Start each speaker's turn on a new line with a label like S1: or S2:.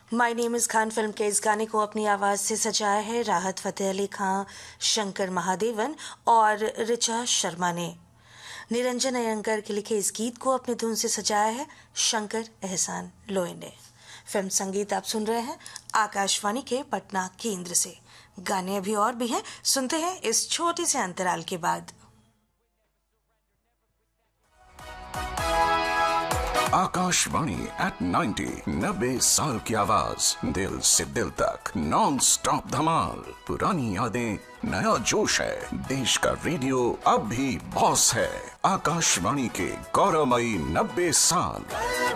S1: My name is Khan film के इस गाने को अपनी आवाज़ से सजाया है राहत फ़तेह अली खां, शंकर महादेवन और ऋचा शर्मा ने। निरंजन अयंगर के लिखे इस गीत को अपनी धुन से सजाया है शंकर एहसान लोई ने। फिल्म संगीत आप सुन रहे हैं आकाशवाणी के पटना केंद्र से। गाने अभी और भी हैं, सुनते हैं इस छोटे से अंतराल के बाद।
S2: आकाशवाणी एट 90 साल की आवाज, दिल से दिल तक नॉन स्टॉप धमाल। पुरानी यादें, नया जोश है। देश का रेडियो अब भी बॉस है। आकाशवाणी के गौरवमयी 90 साल।